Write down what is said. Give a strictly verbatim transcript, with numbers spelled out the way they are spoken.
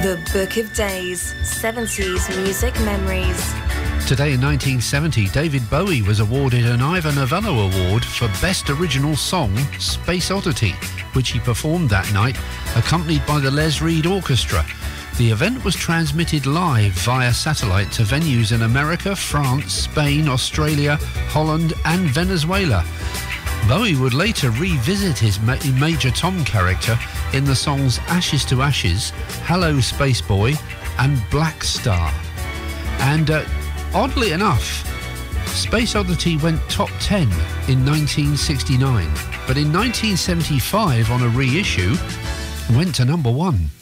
The Book of Days, seventies Music Memories. Today in nineteen seventy, David Bowie was awarded an Ivor Novello Award for Best Original Song, Space Oddity, which he performed that night, accompanied by the Les Reed Orchestra. The event was transmitted live via satellite to venues in America, France, Spain, Australia, Holland and Venezuela. Bowie would later revisit his ma- Major Tom character in the songs Ashes to Ashes, Hello Space Boy and Black Star. And uh, oddly enough, Space Oddity went top ten in nineteen sixty-nine, but in nineteen seventy-five on a reissue went to number one.